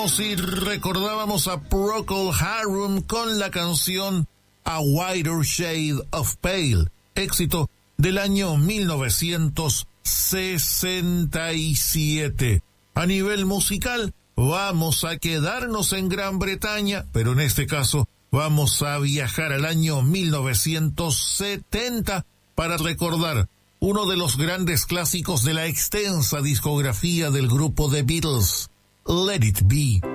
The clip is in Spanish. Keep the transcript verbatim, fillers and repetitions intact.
Y recordábamos a Procol Harum con la canción A Wider Shade of Pale, éxito del año mil novecientos sesenta y siete. A nivel musical, vamos a quedarnos en Gran Bretaña, pero en este caso vamos a viajar al año mil novecientos setenta para recordar uno de los grandes clásicos de la extensa discografía del grupo The Beatles, Let It Be.